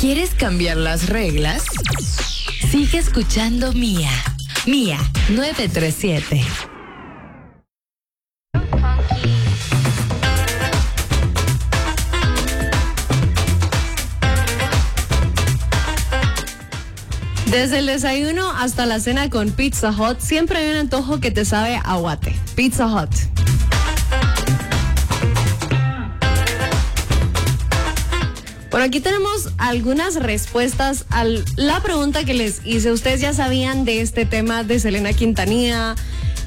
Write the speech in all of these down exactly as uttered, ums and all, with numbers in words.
¿Quieres cambiar las reglas? Sigue escuchando Mía. Mía nueve tres siete. Desde el desayuno hasta la cena con Pizza Hut, siempre hay un antojo que te sabe a guate. Pizza Hut. Bueno, aquí tenemos algunas respuestas a la pregunta que les hice. Ustedes ya sabían de este tema de Selena Quintanilla,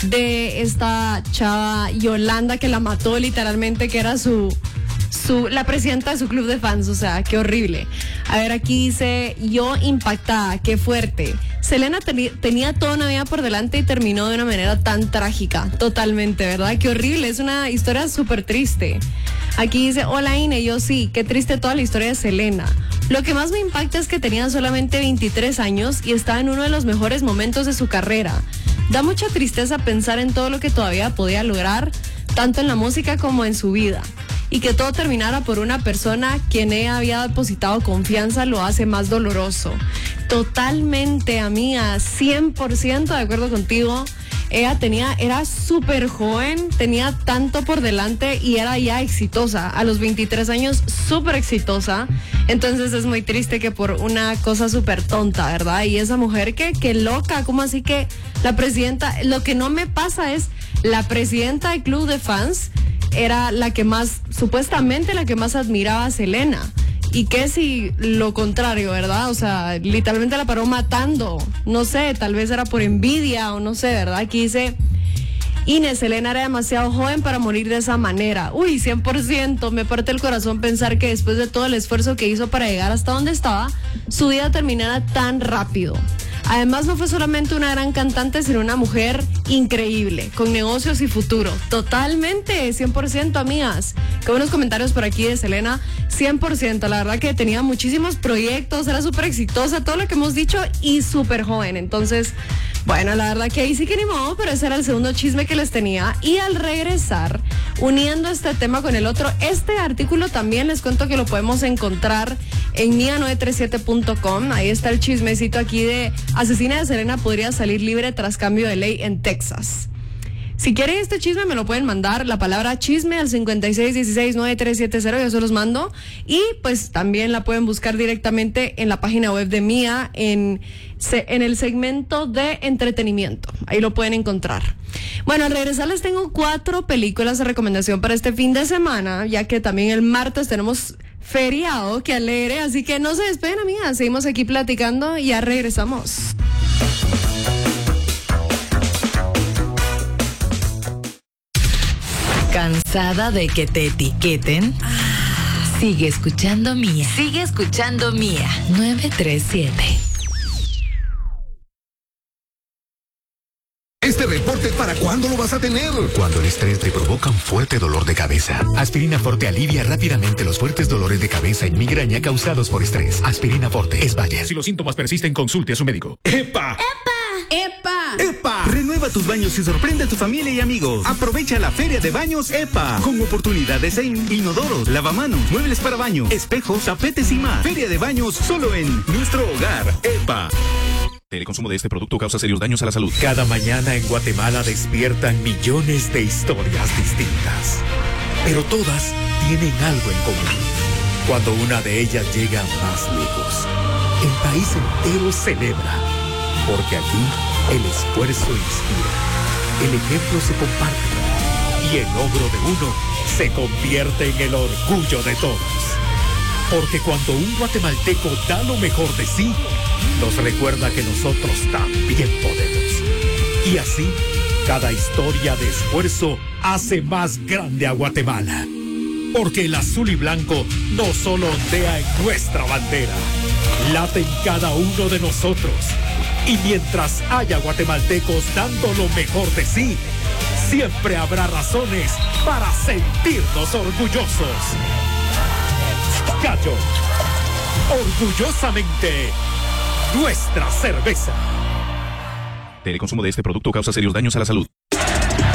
de esta chava Yolanda que la mató literalmente, que era su... Su, la presidenta de su club de fans, o sea, qué horrible. A ver, aquí dice, yo impactada, qué fuerte. Selena te, tenía toda una vida por delante y terminó de una manera tan trágica, totalmente, ¿verdad? Qué horrible, es una historia súper triste. Aquí dice, hola Ine, yo sí, qué triste toda la historia de Selena. Lo que más me impacta es que tenía solamente veintitrés años y estaba en uno de los mejores momentos de su carrera. Da mucha tristeza pensar en todo lo que todavía podía lograr, tanto en la música como en su vida. Y que todo terminara por una persona quien ella había depositado confianza lo hace más doloroso. Totalmente, amiga, cien por ciento de acuerdo contigo. Ella tenía, era súper joven, tenía tanto por delante y era ya exitosa. A los veintitrés años, súper exitosa. Entonces es muy triste que por una cosa súper tonta, ¿verdad? Y esa mujer que, que loca, ¿cómo así que la presidenta? Lo que no me pasa es la presidenta del club de fans era la que más, supuestamente la que más admiraba a Selena. Y que si lo contrario, ¿verdad? O sea, literalmente la paró matando. No sé, tal vez era por envidia o no sé, ¿verdad? Aquí dice, Inés, Selena era demasiado joven para morir de esa manera. Uy, cien por ciento, me parte el corazón pensar que después de todo el esfuerzo que hizo para llegar hasta donde estaba, su vida terminara tan rápido. Además, no fue solamente una gran cantante, sino una mujer increíble, con negocios y futuro. Totalmente, cien por ciento, amigas. Qué buenos comentarios por aquí de Selena, cien por ciento. La verdad que tenía muchísimos proyectos, era súper exitosa, todo lo que hemos dicho, y súper joven. Entonces, bueno, la verdad que ahí sí que ni modo, pero ese era el segundo chisme que les tenía. Y al regresar, uniendo este tema con el otro, este artículo también les cuento que lo podemos encontrar en mía nueve tres siete punto com. Ahí está el chismecito aquí de asesina de Selena podría salir libre tras cambio de ley en Texas. Si quieren este chisme me lo pueden mandar, la palabra chisme al cincuenta y seis dieciséis nueve tres siete cero, yo se los mando. Y pues también la pueden buscar directamente en la página web de Mía, en, en el segmento de entretenimiento. Ahí lo pueden encontrar. Bueno, al regresar les tengo cuatro películas de recomendación para este fin de semana, ya que también el martes tenemos feriado, qué alegre, así que no se despeguen, amigas, seguimos aquí platicando y ya regresamos. ¿Cansada de que te etiqueten? Sigue escuchando Mía. Sigue escuchando Mía nueve tres siete. ¿Este reporte para cuándo lo vas a tener? Cuando el estrés te provoca un fuerte dolor de cabeza. Aspirina Forte alivia rápidamente los fuertes dolores de cabeza y migraña causados por estrés. Aspirina Forte es Bayer. Si los síntomas persisten, consulte a su médico. ¡Epa! ¡Epa! ¡Epa! ¡Epa! Renueva tus baños y sorprende a tu familia y amigos. Aprovecha la Feria de Baños EPA, con oportunidades en inodoros, lavamanos, muebles para baño, espejos, tapetes y más. Feria de Baños solo en nuestro hogar. EPA. El consumo de este producto causa serios daños a la salud. Cada mañana en Guatemala despiertan millones de historias distintas, pero todas tienen algo en común. Cuando una de ellas llega más lejos, el país entero celebra, porque aquí el esfuerzo inspira, el ejemplo se comparte y el logro de uno se convierte en el orgullo de todos. Porque cuando un guatemalteco da lo mejor de sí, nos recuerda que nosotros también podemos. Y así, cada historia de esfuerzo hace más grande a Guatemala. Porque el azul y blanco no solo ondea en nuestra bandera, late en cada uno de nosotros. Y mientras haya guatemaltecos dando lo mejor de sí, siempre habrá razones para sentirnos orgullosos. Gallo, orgullosamente nuestra cerveza. El consumo de este producto causa serios daños a la salud.